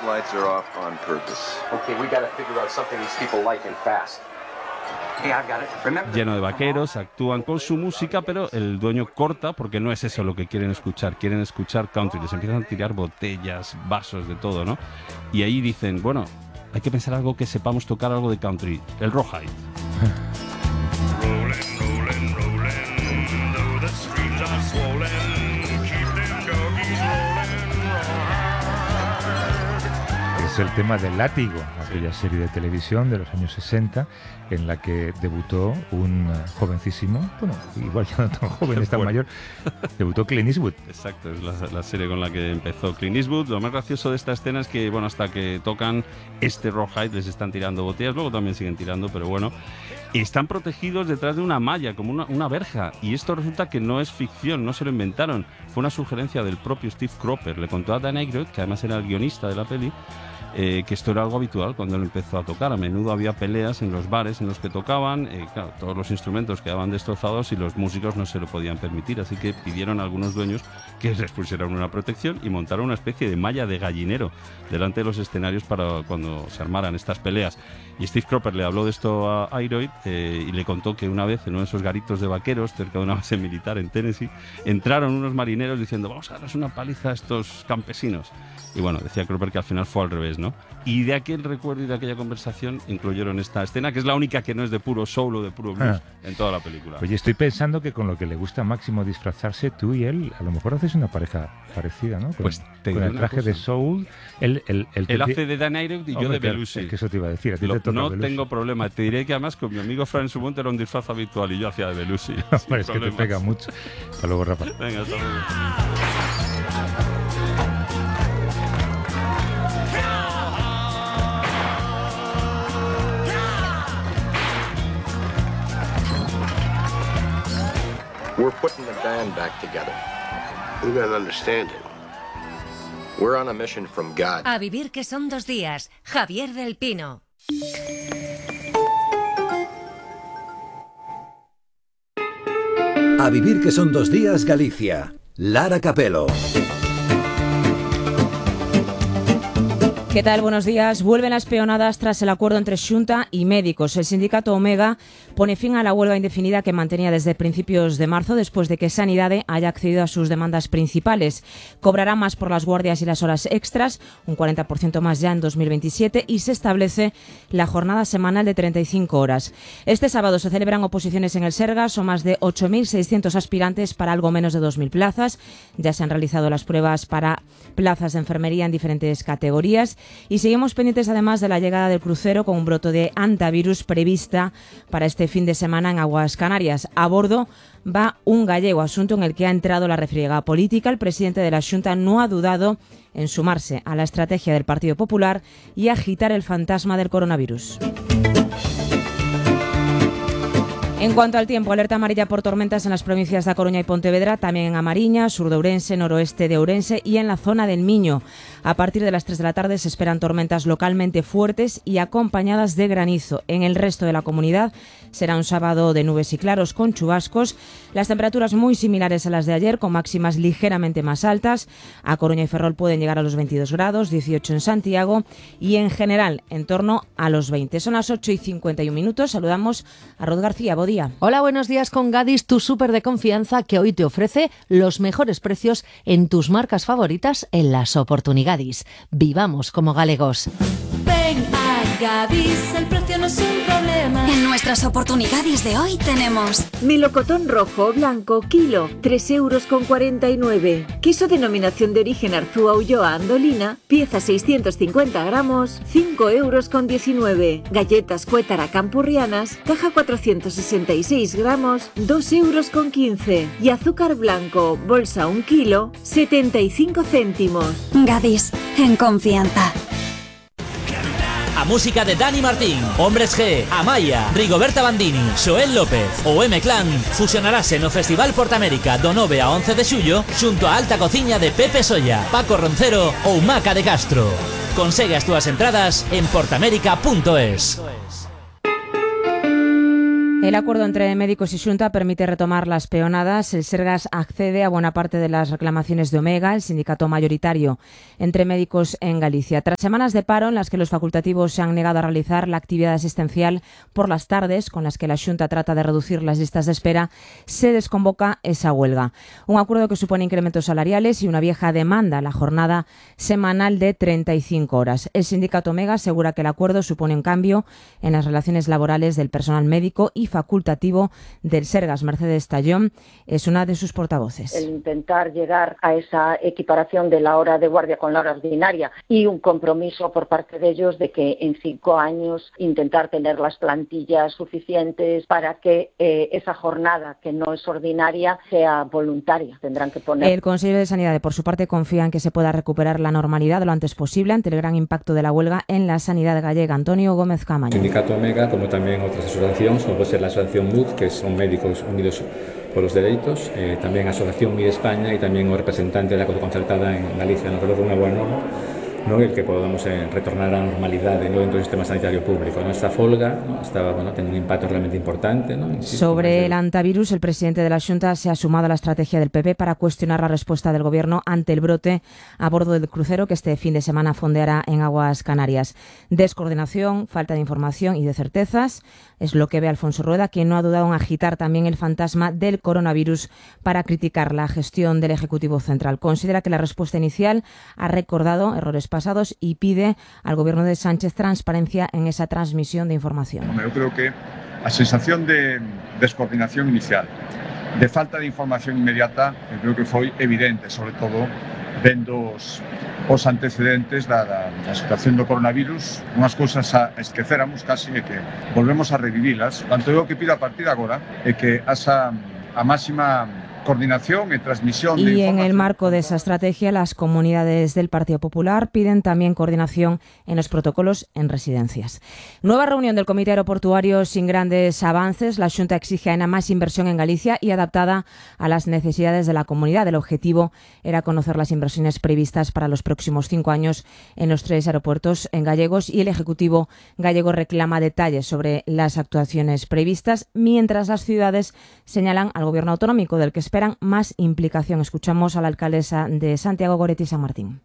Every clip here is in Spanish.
lights are off on purpose. Okay, we gotta figure out something these people like and fast. Lleno de vaqueros, actúan con su música, pero el dueño corta porque no es eso lo que quieren escuchar country, les empiezan a tirar botellas, vasos, de todo, ¿no? Y ahí dicen, bueno, hay que pensar algo que sepamos tocar algo de country, el rawhide. Es el tema del Látigo, aquella serie de televisión de los años 60 en la que debutó un jovencísimo, bueno, igual ya no tan joven, es tan mayor, debutó Clint Eastwood. Exacto, es la serie con la que empezó Clint Eastwood. Lo más gracioso de esta escena es que, bueno, hasta que tocan este rawhide les están tirando botellas, luego también siguen tirando, pero bueno, están protegidos detrás de una malla, como una verja, y esto resulta que no es ficción, no se lo inventaron, fue una sugerencia del propio Steve Cropper. Le contó a Dan Aykroyd, que además era el guionista de la peli, que esto era algo habitual cuando él empezó a tocar. A menudo había peleas en los bares en los que tocaban, claro, todos los instrumentos quedaban destrozados y los músicos no se lo podían permitir, así que pidieron a algunos dueños que les pusieran una protección y montaron una especie de malla de gallinero delante de los escenarios para cuando se armaran estas peleas. Y Steve Cropper le habló de esto a Aykroyd y le contó que una vez en uno de esos garitos de vaqueros cerca de una base militar en Tennessee entraron unos marineros diciendo, vamos a darles una paliza a estos campesinos. Y bueno, decía Cropper que al final fue al revés, ¿no? Y de aquel recuerdo y de aquella conversación incluyeron esta escena, que es la única que no es de puro soul o de puro blues en toda la película. Oye, estoy pensando que con lo que le gusta a Máximo disfrazarse, tú y él, a lo mejor haces una pareja parecida, ¿no? Pues con el traje de soul. Él hace de Dan Aykroyd y yo de Belushi. Es que eso te iba a decir, a ti te toca no Belushi. Tengo problema. Te diré que además con mi amigo Fran Subonte era un disfraz habitual y yo hacía de Belushi. Hombre, es que te pega mucho. Hasta luego, Rafa. Venga, hasta luego. We're putting the band back together. You gotta understand it. We're on a mission from God. A vivir que son 2 días. Javier del Pino. A vivir que son 2 días, Galicia. Lara Capelo. ¿Qué tal? Buenos días. Vuelven las peonadas tras el acuerdo entre Xunta y médicos. El sindicato Omega pone fin a la huelga indefinida que mantenía desde principios de marzo después de que Sanidade haya accedido a sus demandas principales. Cobrará más por las guardias y las horas extras, un 40% más ya en 2027, y se establece la jornada semanal de 35 horas. Este sábado se celebran oposiciones en el Sergas. Son más de 8.600 aspirantes para algo menos de 2.000 plazas. Ya se han realizado las pruebas para plazas de enfermería en diferentes categorías. Y seguimos pendientes además de la llegada del crucero con un brote de hantavirus prevista para este fin de semana en aguas Canarias. A bordo va un gallego, asunto en el que ha entrado la refriega política. El presidente de la Xunta no ha dudado en sumarse a la estrategia del Partido Popular y agitar el fantasma del coronavirus. En cuanto al tiempo, alerta amarilla por tormentas en las provincias de A Coruña y Pontevedra, también en A Mariña, sur de Ourense, noroeste de Ourense y en la zona del Miño. A partir de las 3 de la tarde se esperan tormentas localmente fuertes y acompañadas de granizo. En el resto de la comunidad será un sábado de nubes y claros con chubascos. Las temperaturas muy similares a las de ayer, con máximas ligeramente más altas. A Coruña y Ferrol pueden llegar a los 22 grados, 18 en Santiago y en general en torno a los 20. Son las 8:51. Saludamos a Rod García. Buen día. Hola, buenos días con Gadis, tu súper de confianza que hoy te ofrece los mejores precios en tus marcas favoritas en las oportunidades. Vivamos como galegos. Ven a Gadis, el precio no es un problema. En nuestras oportunidades de hoy tenemos melocotón rojo o blanco, kilo, 3,49 €. Queso denominación de origen Arzúa Ulloa Andolina, pieza 650 gramos, 5,19 €. Galletas Cuétara Campurrianas, caja 466 gramos, 2,15 €. Y azúcar blanco, bolsa 1 kilo, 75 céntimos. Gadis, en confianza. A música de Dani Martín, Hombres G, Amaya, Rigoberta Bandini, Xoel López ou M-Clan fusionarase no Festival Portamérica do 9 a 11 de xullo xunto a Alta Cociña de Pepe Solla, Paco Roncero ou Maca de Castro. Consegue as túas entradas en portamérica.es. El acuerdo entre médicos y Xunta permite retomar las peonadas. El Sergas accede a buena parte de las reclamaciones de Omega, el sindicato mayoritario entre médicos en Galicia. Tras semanas de paro en las que los facultativos se han negado a realizar la actividad asistencial por las tardes, con las que la Xunta trata de reducir las listas de espera, se desconvoca esa huelga. Un acuerdo que supone incrementos salariales y una vieja demanda, la jornada semanal de 35 horas. El sindicato Omega asegura que el acuerdo supone un cambio en las relaciones laborales del personal médico y facultativo del Sergas. Mercedes Tallón es una de sus portavoces. El intentar llegar a esa equiparación de la hora de guardia con la hora ordinaria y un compromiso por parte de ellos de que en 5 años intentar tener las plantillas suficientes para que esa jornada que no es ordinaria sea voluntaria. Tendrán que poner. El Consejo de Sanidad, por su parte, confía en que se pueda recuperar la normalidad lo antes posible ante el gran impacto de la huelga en la sanidad gallega. Antonio Gómez Camaño. El sindicato Omega, como también otras asociaciones, como puede ser la asociación MUD, que son Médicos Unidos por los Derechos, también Asociación MIR España y también un representante de la concertada en Galicia. No creo que una buena norma, ¿no? El que podamos retornar a la normalidad dentro del sistema sanitario público, ¿no? Esta folga, ¿no? Estaba teniendo un impacto realmente importante, ¿no? Insisto, sobre el antivirus, el presidente de la Xunta se ha sumado a la estrategia del PP para cuestionar la respuesta del Gobierno ante el brote a bordo del crucero que este fin de semana fondeará en aguas Canarias. Descoordinación, falta de información y de certezas es lo que ve Alfonso Rueda, quien no ha dudado en agitar también el fantasma del coronavirus para criticar la gestión del Ejecutivo Central. Considera que la respuesta inicial ha recordado errores pasados y pide al Gobierno de Sánchez transparencia en esa transmisión de información. Eu creo que a sensación de descoordinación inicial, de falta de información inmediata, eu creo que foi evidente, sobre todo vendo os antecedentes da situación do coronavirus, unhas cousas a esqueceramos casi e que volvemos a revivilas. Tanto eu que pido a partir de agora é que haxa a máxima coordinación y transmisión de información. Y en el marco de esa estrategia, las comunidades del Partido Popular piden también coordinación en los protocolos en residencias. Nueva reunión del Comité Aeroportuario sin grandes avances. La Xunta exige a AENA más inversión en Galicia y adaptada a las necesidades de la comunidad. El objetivo era conocer las inversiones previstas para los próximos 5 años en los 3 aeropuertos en gallegos y el Ejecutivo gallego reclama detalles sobre las actuaciones previstas, mientras las ciudades señalan al Gobierno autonómico del que esperan más implicación. Escuchamos a la alcaldesa de Santiago, Goretti San Martín.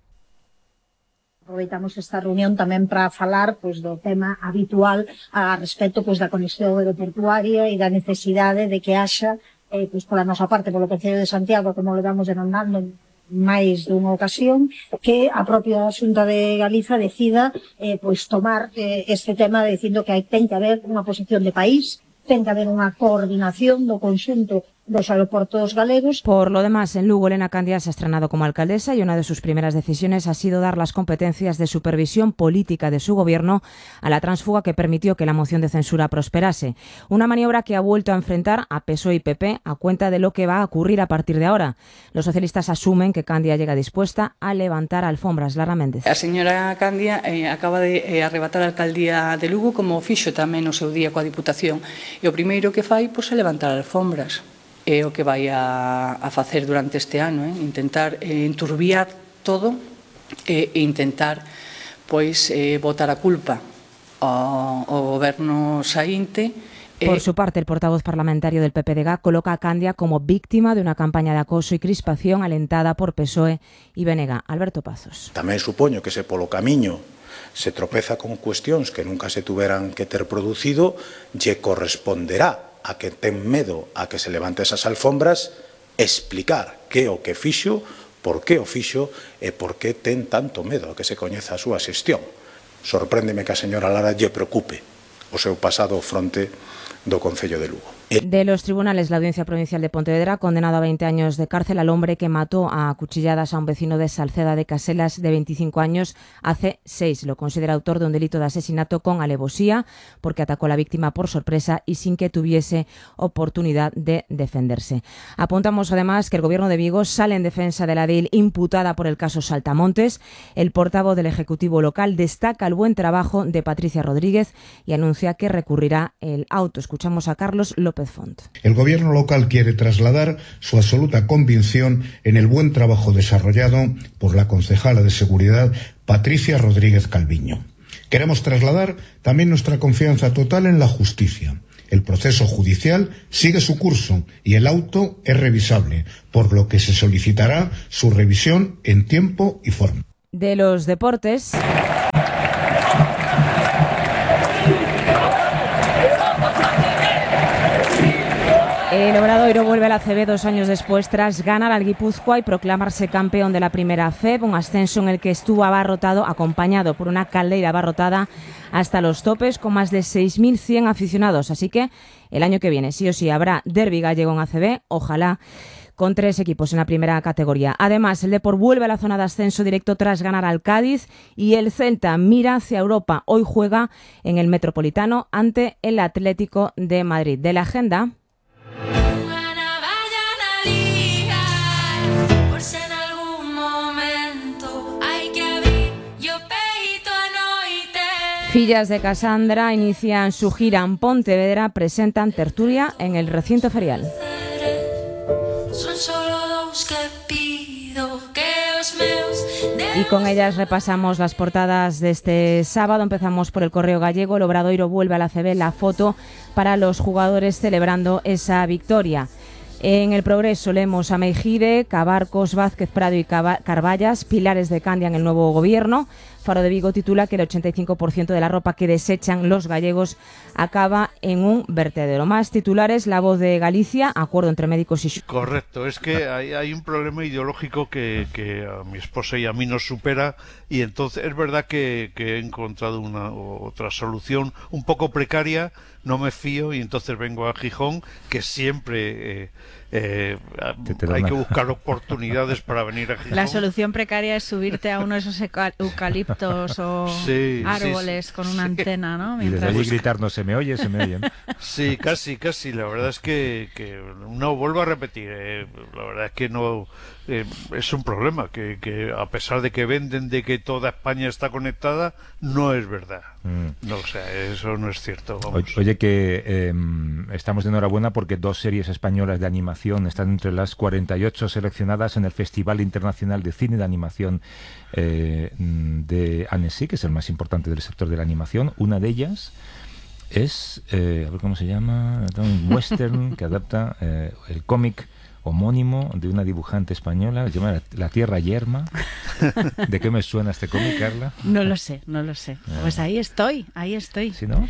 Aproveitamos esta reunión tamén para falar do tema habitual a respecto da conexión aeroportuaria e da necesidade de que haxa, pola nosa parte, polo Concello de Santiago, como le vamos demandando máis dunha ocasión, que a propia Xunta de Galiza decida tomar este tema dicindo que ten que haber unha posición de país, ten que haber unha coordinación do conxunto dos aeropuertos galegos. Por lo demás, en Lugo, Elena Candia se ha estrenado como alcaldesa y una de sus primeras decisiones ha sido dar las competencias de supervisión política de su gobierno a la tránsfuga que permitió que la moción de censura prosperase. Una maniobra que ha vuelto a enfrentar a PSOE y PP a cuenta de lo que va a ocurrir a partir de ahora. Los socialistas asumen que Candia llega dispuesta a levantar alfombras. Lara Méndez. A señora Candia acaba de arrebatar a alcaldía de Lugo como fixo tamén no seu día coa Diputación. E o primeiro que fai é levantar alfombras. É o que vai a facer durante este ano, intentar enturbiar todo e intentar botar a culpa ao goberno saínte. Por su parte, el portavoz parlamentario del PPDG coloca a Candia como víctima de una campaña de acoso y crispación alentada por PSOE y BNG. Alberto Pazos. Tamén supoño que se polo camiño se tropeza con cuestións que nunca se tuveran que ter producido, lle corresponderá a que ten medo a que se levante esas alfombras, explicar que o que fixo, por que o fixo e por que ten tanto medo a que se coñeza a súa xestión. Sorpréndeme que a señora Lara lle preocupe o seu pasado fronte do Concello de Lugo. De los tribunales, la Audiencia Provincial de Pontevedra ha condenado a 20 años de cárcel al hombre que mató a cuchilladas a un vecino de Salceda de Caselas de 25 años hace 6. Lo considera autor de un delito de asesinato con alevosía porque atacó a la víctima por sorpresa y sin que tuviese oportunidad de defenderse. Apuntamos además que el Gobierno de Vigo sale en defensa de la DIL imputada por el caso Saltamontes. El portavoz del Ejecutivo local destaca el buen trabajo de Patricia Rodríguez y anuncia que recurrirá el auto. Escuchamos a Carlos López Font. El gobierno local quiere trasladar su absoluta convicción en el buen trabajo desarrollado por la concejala de Seguridad, Patricia Rodríguez Calviño. Queremos trasladar también nuestra confianza total en la justicia, El proceso judicial sigue su curso y el auto es revisable, por lo que se solicitará su revisión en tiempo y forma. De los deportes. El Obradoiro vuelve a la ACB 2 años después tras ganar al Guipúzcoa y proclamarse campeón de la primera FEB, un ascenso en el que estuvo acompañado por una caldeira abarrotada hasta los topes con más de 6.100 aficionados. Así que el año que viene sí o sí habrá derbi gallego en ACB, ojalá con 3 equipos en la primera categoría. Además, el Depor vuelve a la zona de ascenso directo tras ganar al Cádiz y el Celta mira hacia Europa. Hoy juega en el Metropolitano ante el Atlético de Madrid. De la agenda... Fillas de Casandra inician su gira en Pontevedra, presentan tertulia en el recinto ferial. Y con ellas repasamos las portadas de este sábado. Empezamos por el Correo Gallego. El Obradoiro vuelve a la ACB, la foto para los jugadores celebrando esa victoria. En el Progreso leemos a Meijide, Cabarcos, Vázquez Prado y Carballas, pilares de Candia en el nuevo gobierno. Faro de Vigo titula que el 85% de la ropa que desechan los gallegos acaba en un vertedero. Más titulares, La Voz de Galicia, acuerdo entre médicos y... Correcto, es que hay un problema ideológico que a mi esposa y a mí nos supera, y entonces es verdad que he encontrado otra solución un poco precaria, no me fío, y entonces vengo a Gijón, que siempre... hay que buscar oportunidades para venir a Gijón. La solución precaria es subirte a uno de esos eucaliptos o árboles con una antena, ¿no? Mientras... Y desde allí gritar, no se me oye, se me oye. Sí, casi. La verdad es que no, vuelvo a repetir, la verdad es que no... es un problema, que a pesar de que venden de que toda España está conectada, no es verdad. No, o sea, eso no es cierto. Vamos. Oye, que estamos de enhorabuena porque 2 series españolas de animación están entre las 48 seleccionadas en el Festival Internacional de Cine de Animación de Annecy, que es el más importante del sector de la animación. Una de ellas es, a ver cómo se llama, un western que adapta el cómic homónimo de una dibujante española, se llama La Tierra Yerma. ¿De qué me suena este cómic, Carla? No lo sé. Pues ahí estoy. ¿Sí, no?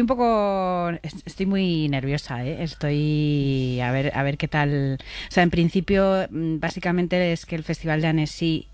Estoy muy nerviosa, ¿eh? Estoy a ver qué tal. O sea, en principio, básicamente es que el Festival de Annecy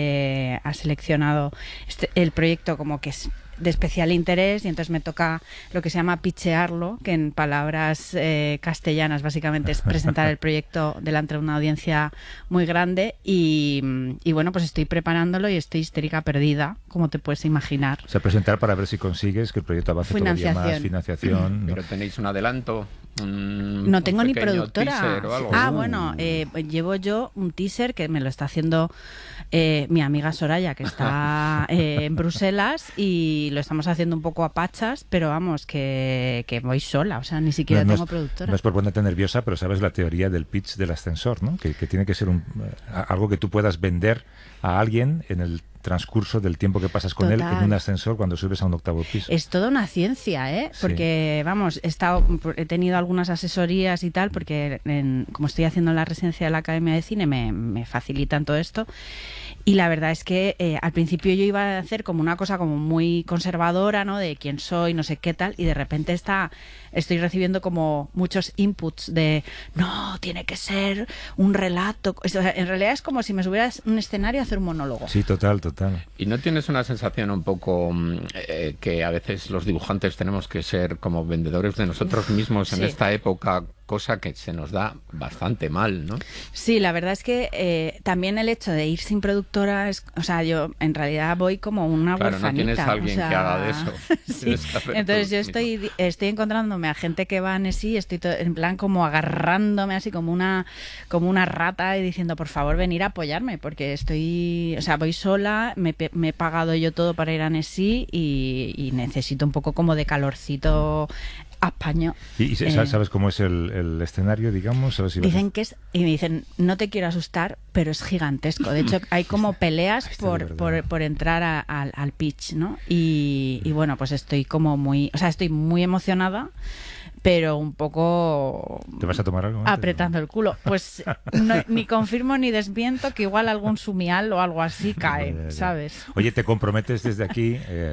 ha seleccionado el proyecto como que es de especial interés, y entonces me toca lo que se llama pitchearlo, que en palabras castellanas básicamente es presentar el proyecto delante de una audiencia muy grande, y bueno, pues estoy preparándolo y estoy histérica perdida, como te puedes imaginar. O sea, presentar para ver si consigues que el proyecto avance todavía más, financiación. Pero tenéis un adelanto. No tengo ni productora. Bueno, llevo yo un teaser que me lo está haciendo mi amiga Soraya, que está en Bruselas, y lo estamos haciendo un poco a pachas, pero vamos, que voy sola, o sea, ni siquiera tengo productora. No es por ponerte nerviosa, pero sabes la teoría del pitch del ascensor, ¿no? Que tiene que ser algo que tú puedas vender a alguien en el transcurso del tiempo que pasas con él en un ascensor cuando subes a un 8º piso. Es toda una ciencia, porque vamos, he tenido algunas asesorías y tal, porque como estoy haciendo la residencia de la Academia de Cine me facilitan todo esto, y la verdad es que al principio yo iba a hacer como una cosa como muy conservadora, ¿no? De quién soy, no sé qué tal, y de repente estoy recibiendo como muchos inputs de no, tiene que ser un relato. O sea, en realidad es como si me subieras a un escenario a hacer un monólogo. Sí, total. ¿Y no tienes una sensación un poco que a veces los dibujantes tenemos que ser como vendedores de nosotros mismos en esta época, cosa que se nos da bastante mal, ¿no? Sí, la verdad es que también el hecho de ir sin productora, o sea, yo en realidad voy como una huerfanita. No tienes a alguien que haga de eso. Sí. Entonces yo estoy encontrándome a gente que va a Annecy, estoy en plan como agarrándome así como una rata y diciendo, por favor, venir a apoyarme, porque voy sola, me he pagado yo todo para ir a Annecy y necesito un poco como de calorcito español. ¿Y sabes cómo es el escenario, digamos? Dicen que es, y me dicen, no te quiero asustar, pero es gigantesco. De hecho, hay como peleas por entrar al pitch, ¿no? Y bueno, pues estoy como estoy muy emocionada, pero un poco... ¿Te vas a tomar algo antes? Apretando el culo. Pues ni confirmo ni desmiento que igual algún sumial o algo así cae, ¿sabes? Oye, ¿te comprometes desde aquí